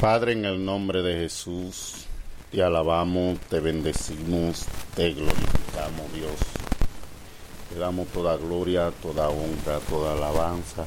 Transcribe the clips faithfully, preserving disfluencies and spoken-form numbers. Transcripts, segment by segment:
Padre, en el nombre de Jesús, te alabamos, te bendecimos, te glorificamos, Dios. Te damos toda gloria, toda honra, toda alabanza,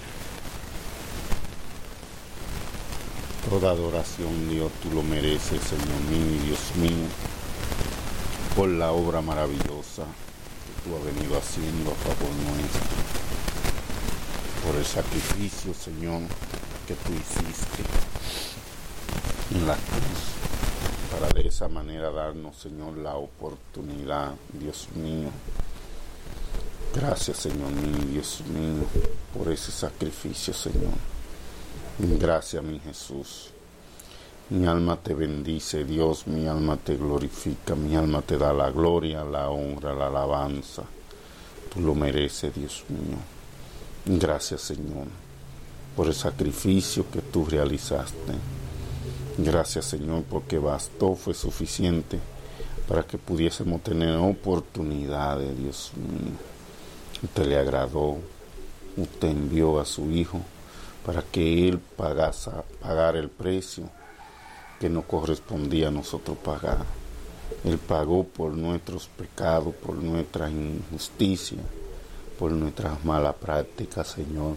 toda adoración, Dios. Tú lo mereces, Señor mío y Dios mío, por la obra maravillosa que tú has venido haciendo a favor nuestro, por el sacrificio, Señor, que tú hiciste en la cruz, para de esa manera darnos, Señor, la oportunidad, Dios mío. Gracias, Señor mío, Dios mío, por ese sacrificio, Señor. Gracias, mi Jesús. Mi alma te bendice, Dios, mi alma te glorifica, mi alma te da la gloria, la honra, la alabanza. Tú lo mereces, Dios mío. Gracias, Señor, por el sacrificio que tú realizaste. Gracias, Señor, porque bastó, fue suficiente para que pudiésemos tener oportunidades, Dios mío. Usted le agradó, usted envió a su Hijo para que Él pagase, pagara el precio que nos correspondía a nosotros pagar. Él pagó por nuestros pecados, por nuestra injusticia, por nuestras malas prácticas, Señor.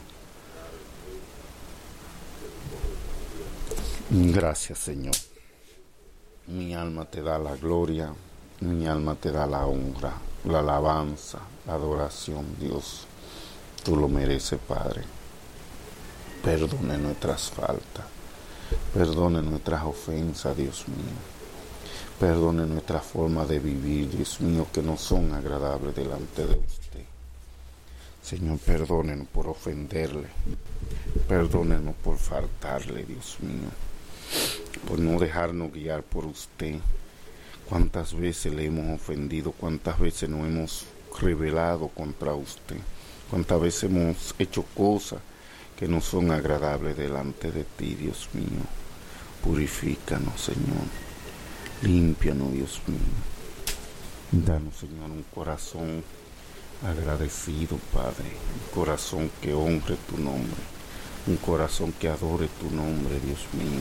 Gracias, Señor. Mi alma te da la gloria, mi alma te da la honra, la alabanza, la adoración, Dios. Tú lo mereces, Padre. Perdone nuestras faltas, perdone nuestras ofensas, Dios mío. Perdone nuestra forma de vivir, Dios mío, que no son agradables delante de usted. Señor, perdónenos por ofenderle, perdónenos por faltarle, Dios mío, por no dejarnos guiar por usted. Cuántas veces le hemos ofendido, cuántas veces nos hemos rebelado contra usted, cuántas veces hemos hecho cosas que no son agradables delante de ti, Dios mío. Purifícanos, Señor, límpianos, Dios mío. Danos, Señor, un corazón agradecido, Padre, un corazón que honre tu nombre, un corazón que adore tu nombre, Dios mío.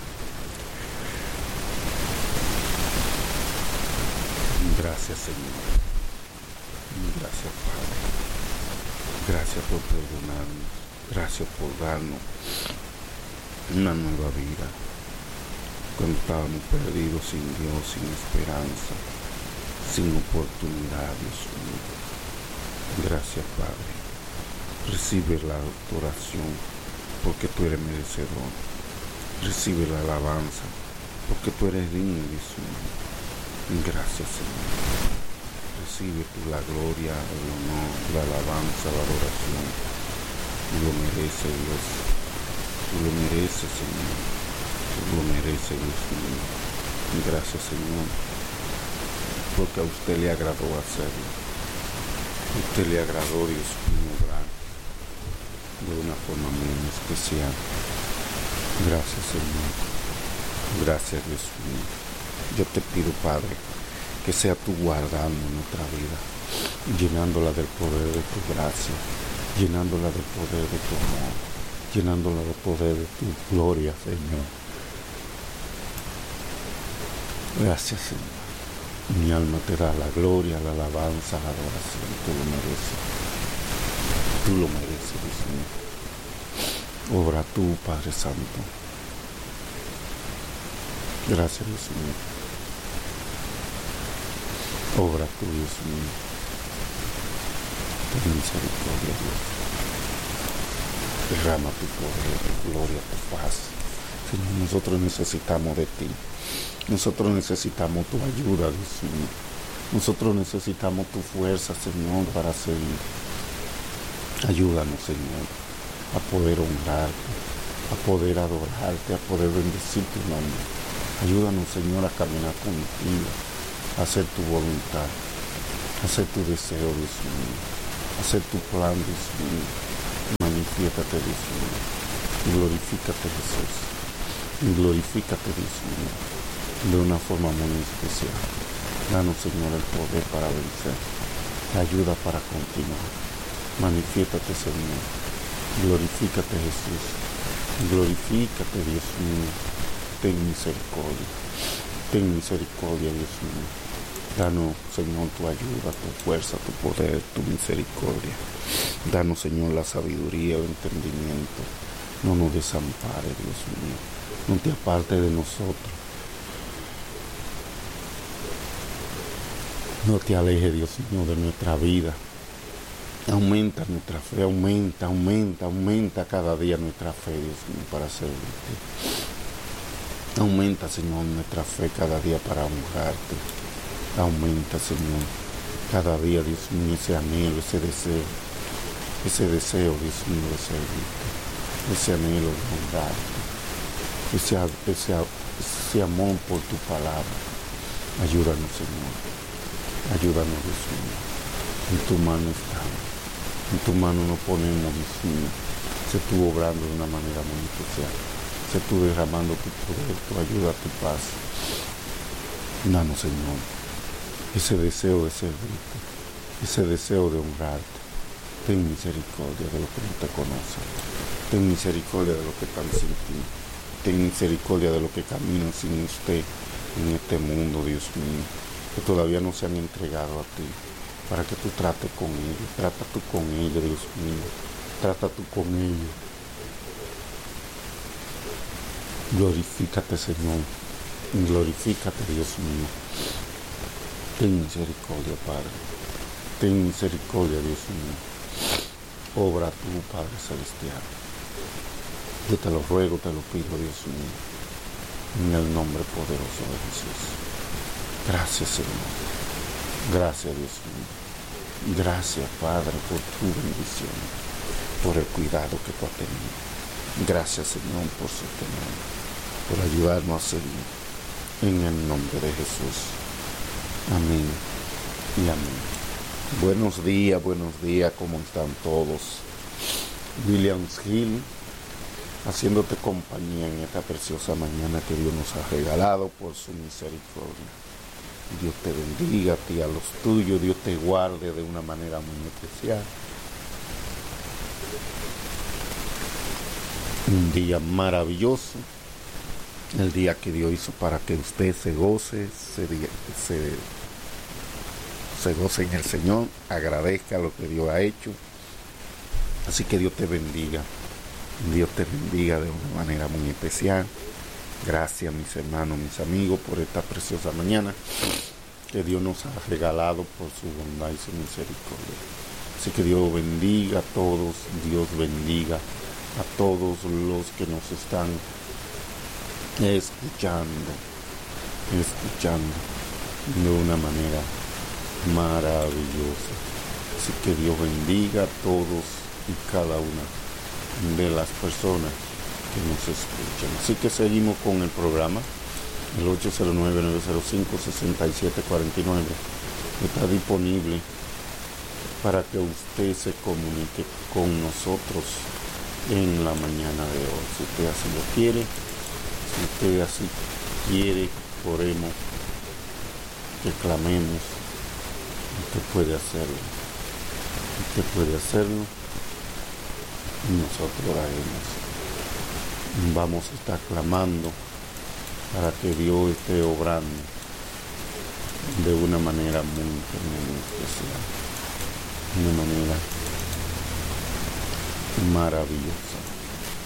Gracias, Señor. Gracias, Padre. Gracias por perdonarnos. Gracias por darnos una nueva vida. Cuando estábamos perdidos sin Dios, sin esperanza, sin oportunidad, Dios mío. Gracias, Padre. Recibe la adoración porque tú eres merecedor. Recibe la alabanza porque tú eres digno, Dios mío. Gracias, Señor. Recibe tú la gloria, el honor, la alabanza, la adoración. Tú lo mereces, Dios. Tú lo mereces, Señor. Tú lo mereces, Dios mío. Gracias, Señor, porque a usted le agradó hacerlo. A usted le agradó, Dios mío, obrar de una forma muy especial. Gracias, Señor. Gracias, Dios mío. Yo te pido, Padre, que sea tú guardando nuestra vida, llenándola del poder de tu gracia, llenándola del poder de tu amor, llenándola del poder de tu gloria, Señor. Gracias, Señor. Mi alma te da la gloria, la alabanza, la adoración. Tú lo mereces. Tú lo mereces, Dios mío. Obra tú, Padre Santo. Gracias, Dios mío. Obra tú, Dios mío. Ten misericordia, Dios. Derrama tu poder, tu gloria, tu paz. Señor, nosotros necesitamos de ti. Nosotros necesitamos tu ayuda, Dios mío. Nosotros necesitamos tu fuerza, Señor, para seguir. Ayúdanos, Señor, a poder honrarte, a poder adorarte, a poder bendecir tu nombre. Ayúdanos, Señor, a caminar contigo, a hacer tu voluntad, a hacer tu deseo, Dios mío, a hacer tu plan, Dios mío. Manifiéstate, Dios mío. Glorifícate, Jesús. Glorifícate, Dios mío, de una forma muy especial. Danos, Señor, el poder para vencer, la ayuda para continuar. Manifiéstate, Señor. Glorifícate, Jesús. Glorifícate, Dios mío. Ten misericordia. Ten misericordia, Dios mío. Danos, Señor, tu ayuda, tu fuerza, tu poder, tu misericordia. Danos, Señor, la sabiduría, el entendimiento. No nos desampares, Dios mío. No te apartes de nosotros. No te alejes, Dios mío, de nuestra vida. Aumenta nuestra fe, aumenta, aumenta, aumenta cada día nuestra fe, Dios mío, para servirte. Aumenta, Señor, nuestra fe cada día para honrarte. Aumenta, Señor, cada día, Dios mío, ese anhelo, ese deseo, ese deseo, Dios mío, de servirte, ese anhelo de honrarte, ese, ese, ese amor por tu palabra. Ayúdanos, Señor, ayúdanos, Dios mío, en tu mano estamos, en tu mano nos ponemos, Dios mío. Sé tú obrando de una manera muy especial, sé tú derramando tu poder, tu ayuda, tu paz. Danos, Señor, ese deseo de servirte, ese deseo de honrarte. Ten misericordia de los que no te conocen. Ten misericordia de los que están sin ti. Ten misericordia de los que caminan sin usted en este mundo, Dios mío, que todavía no se han entregado a ti, para que tú trates con ellos. Trata tú con ellos, Dios mío. Trata tú con ellos. Glorifícate, Señor. Glorifícate, Dios mío. Ten misericordia, Padre. Ten misericordia, Dios mío. Obra tú, Padre Celestial. Yo te lo ruego, te lo pido, Dios mío, en el nombre poderoso de Jesús. Gracias, Señor. Gracias, Dios mío. Gracias, Padre, por tu bendición, por el cuidado que tú has tenido. Gracias, Señor, por sostenernos, por ayudarnos a seguir. En el nombre de Jesús. Amén y amén. Buenos días, buenos días, ¿cómo están todos? Williams Hill, haciéndote compañía en esta preciosa mañana que Dios nos ha regalado por su misericordia. Dios te bendiga a ti, a los tuyos, Dios te guarde de una manera muy especial. Un día maravilloso, el día que Dios hizo para que usted se goce, se, se, se goce en el Señor, agradezca lo que Dios ha hecho. Así que Dios te bendiga, Dios te bendiga de una manera muy especial. Gracias, mis hermanos, mis amigos, por esta preciosa mañana que Dios nos ha regalado por su bondad y su misericordia. Así que Dios bendiga a todos, Dios bendiga a todos los que nos están escuchando, escuchando de una manera maravillosa. Así que Dios bendiga a todos y cada una de las personas que nos escuchan. Así que seguimos con el programa. El ocho cero nueve, nueve cero cinco, seis siete cuatro nueve está disponible para que usted se comunique con nosotros en la mañana de hoy. Si usted así lo quiere, si usted así quiere, oremos, que clamemos, usted puede hacerlo. Usted puede hacerlo y nosotros lo haremos. Vamos a estar clamando para que Dios esté obrando de una manera muy, muy especial, de una manera maravillosa.